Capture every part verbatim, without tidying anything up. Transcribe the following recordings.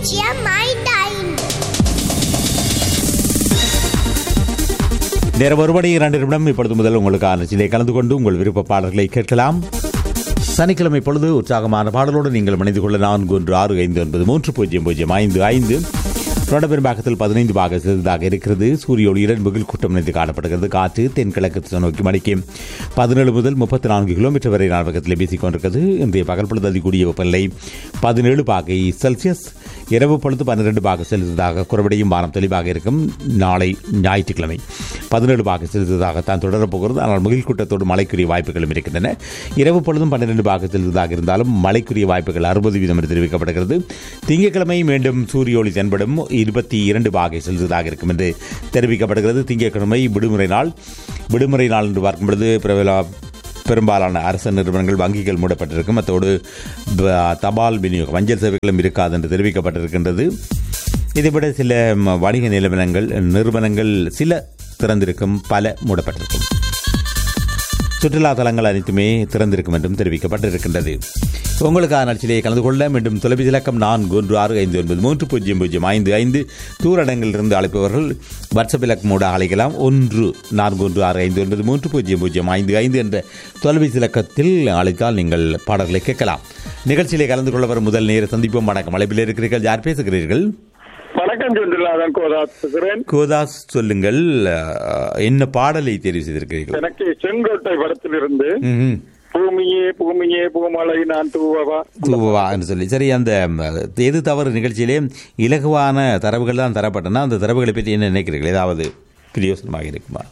நேரம் ஒரு மணி இரண்டு நிமிடம். இப்பொழுது முதல் உங்களுக்கான சிலை கலந்து கொண்டு உங்கள் விருப்ப பாடல்களை கேட்கலாம். சனிக்கிழமை பொழுது உற்சாகமான பாடலோடு நீங்கள் மணிந்து கொள்ள நான்கு ஒன்று ஆறு ஐந்து ஒன்பது மூன்று பூஜ்ஜியம் பூஜ்ஜியம் ஐந்து ஐந்து. பெரும்பாக்கத்தில் பதினைந்து பாக செலுத்தாக இருக்கிறது. சூரிய ஒளியுடன் மிகில் கூட்டம் நினைத்து காணப்படுகிறது. காற்று தென்கிழக்கு நோக்கி மணிக்கு பதினேழு முதல் முப்பத்தி நான்கு கிலோமீட்டர் வரை நாடகத்தில் வீசிக் கொண்டிருக்கிறது. இன்றைய பகல் பொழுது அதிகூடிய வெப்பநிலை பதினேழு பாகை செல்சியஸ். இரவு பொழுது பன்னிரண்டு பாக செலுத்ததாக குறைவடையும். வானம் தெளிவாக இருக்கும். நாளை ஞாயிற்றுக்கிழமை பதினேழு பாக செலுத்ததாகத்தான் தொடரப்போகிறது. ஆனால் மிகில் கூட்டத்தோடு மழைக்குரிய வாய்ப்புகளும் இருக்கின்றன. இரவு பொழுதும் பன்னிரண்டு பாக செலுத்ததாக இருந்தாலும் மழைக்குரிய வாய்ப்புகள் அறுபது வீதம் என்று தெரிவிக்கப்படுகிறது. திங்கட்கிழமை மீண்டும் சூரிய ஒளி தென்படும். இருபத்தி இரண்டு பாகை செலுத்ததாக இருக்கும் என்று தெரிவிக்கப்படுகிறது. திங்கட்கிழமை விடுமுறை நாள். விடுமுறை நாள் என்று பார்க்கும் பொழுது பிரபல பெரும்பாலான அரசு நிறுவனங்கள் வங்கிகள் மூடப்பட்டிருக்கும். அத்தோடு தபால் விநியோகம் அஞ்சல் சேவைகளும் இருக்காது என்று தெரிவிக்கப்பட்டிருக்கின்றது. இதைவிட சில வணிக நிறுவனங்கள் நிறுவனங்கள் சில திறந்திருக்கும், பல மூடப்பட்டிருக்கும். சுற்றுலா தலங்கள் அனைத்துமே திறந்திருக்கும் என்றும் தெரிவிக்கப்பட்டிருக்கின்றது. உங்களுக்கான நிகழ்ச்சியிலே கலந்து கொள்ள மீண்டும் தொலைபேசி இலக்கம் நான்கு ஒன்று ஆறு ஐந்து ஒன்பது மூன்று பூஜ்ஜியம் பூஜ்ஜியம் ஐந்து ஐந்து. தூரடங்களிலிருந்து அழைப்பவர்கள் வாட்ஸ்அப் இலக்கமோடு அழைக்கலாம். ஒன்று நான்கு ஒன்று ஆறு ஐந்து ஒன்பது மூன்று பூஜ்ஜியம் பூஜ்ஜியம் ஐந்து ஐந்து என்ற தொலைபேசி இலக்கத்தில் அழைத்தால் நீங்கள் பாடல்களை கேட்கலாம். நிகழ்ச்சியிலே கலந்து கொள்ள வரும் முதல் நேர சந்திப்போம். வணக்கம். அழைப்பில் இருக்கிறீர்கள். யார் பேசுகிறீர்கள்? வணக்கம். கோதாஸ், சொல்லுங்கள். என்ன பாடலை தெரிவு செய்திருக்கிறீர்கள்? எனக்கு செங்கோட்டை படத்திலிருந்து பூமியே பூமியே பூமலை நான் தூவவா தூவவா என்று சொல்லி. சரி, அந்த எது தவறு நிகழ்ச்சியிலே இலகுவான தரவுகள் தான் தரப்பட்டன. அந்த தரவுகளை பற்றி என்ன நினைக்கிறீர்கள்? ஏதாவது பிரயோசனமாக இருக்குமா?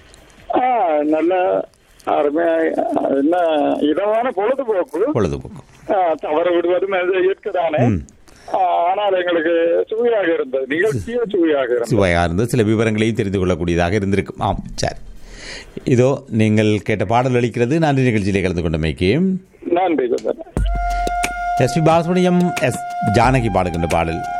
நல்ல அருமையா, என்ன இதமான பொழுதுபோக்கு பொழுதுபோக்கு தவறு விடுவதும் இயற்கைதானே. ஆனால் எங்களுக்கு சுவையாக இருந்தது. நிகழ்ச்சியே சுவையாக இருந்தது. சுவையாக இருந்தது. சில விவரங்களையும் தெரிந்து கொள்ளக்கூடியதாக இருந்திருக்கும். ஆம், சரி. இதோ நீங்கள் கேட்ட பாடல் அளிக்கிறது. நன்றி. நிகழ்ச்சியிலே கலந்து கொண்டமைக்கு நன்றி. S B Balasubramaniam, S Janaki பாடுகின்ற பாடல்.